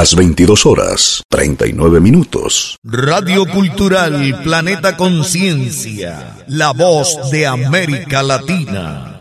Las 22 horas, 39 minutos. Radio Cultural Planeta Conciencia, la voz de América Latina.